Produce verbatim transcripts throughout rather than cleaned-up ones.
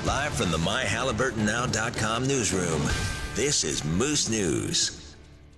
Live from the my halliburton now dot com newsroom, this is Moose News.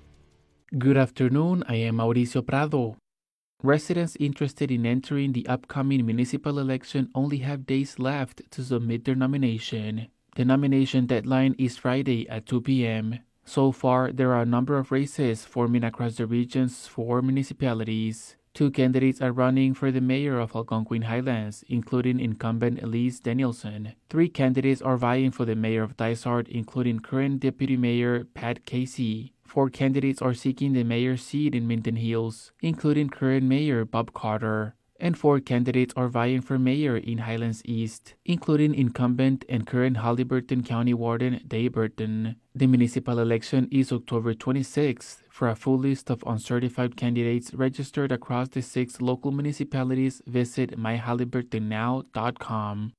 Good afternoon, I am Mauricio Prado. Residents interested in entering the upcoming municipal election only have days left to submit their nomination. The nomination deadline is Friday at two p.m. So far, there are a number of races forming across the region's four municipalities. Two candidates are running for the mayor of Algonquin Highlands, including incumbent Elise Danielson. Three candidates are vying for the mayor of Dysart, including current Deputy Mayor Pat Casey. Four candidates are seeking the mayor's seat in Minden Hills, including current Mayor Bob Carter. And four candidates are vying for mayor in Highlands East, including incumbent and current Haliburton County Warden Dave Burton. The municipal election is October twenty-sixth. For a full list of uncertified candidates registered across the six local municipalities, visit my halliburton now dot com.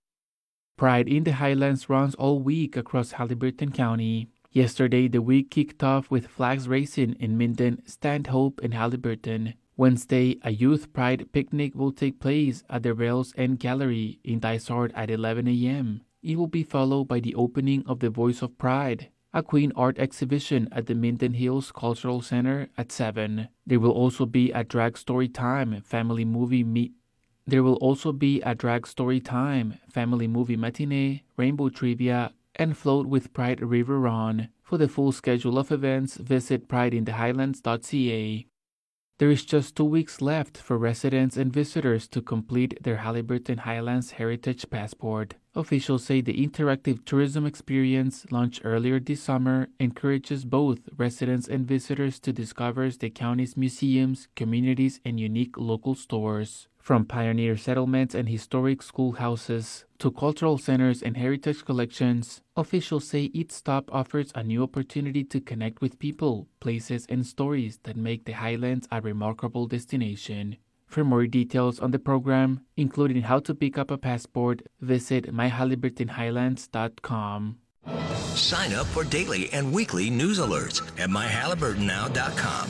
Pride in the Highlands runs all week across Haliburton County. Yesterday, the week kicked off with flags racing in Minden, Stanhope, and Haliburton. Wednesday, a youth pride picnic will take place at the Rails End Gallery in Dysart at eleven a.m. It will be followed by the opening of the Voice of Pride, a Queen art exhibition at the Minden Hills Cultural Center at seven. There will also be a drag story time family movie meet. There will also be a drag story time family movie matinee, rainbow trivia, and float with Pride River Run. For the full schedule of events, visit pride in the highlands dot c a. There is just two weeks left for residents and visitors to complete their Haliburton Highlands Heritage Passport. Officials say the interactive tourism experience, launched earlier this summer, encourages both residents and visitors to discover the county's museums, communities, and unique local stores. From pioneer settlements and historic schoolhouses to cultural centers and heritage collections, officials say each stop offers a new opportunity to connect with people, places, and stories that make the Highlands a remarkable destination. For more details on the program, including how to pick up a passport, visit my halliburton highlands dot com. Sign up for daily and weekly news alerts at my halliburton now dot com.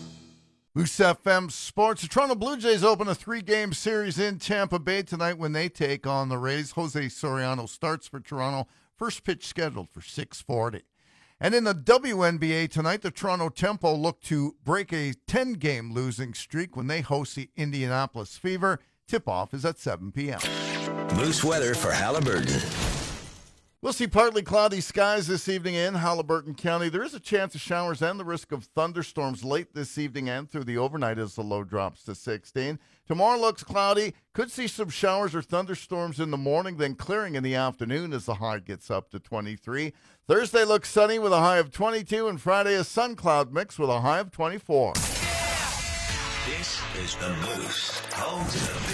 Moose F M Sports. The Toronto Blue Jays open a three-game series in Tampa Bay tonight when they take on the Rays. Jose Soriano starts for Toronto. First pitch scheduled for six forty. And in the W N B A tonight, the Toronto Tempo look to break a ten-game losing streak when they host the Indianapolis Fever. Tip-off is at seven p.m. Moose weather for Haliburton. We'll see partly cloudy skies this evening in Haliburton County. There is a chance of showers and the risk of thunderstorms late this evening and through the overnight as the low drops to sixteen. Tomorrow looks cloudy. Could see some showers or thunderstorms in the morning, then clearing in the afternoon as the high gets up to twenty-three. Thursday looks sunny with a high of twenty-two, and Friday a sun cloud mix with a high of twenty-four. This is the Moose, home to the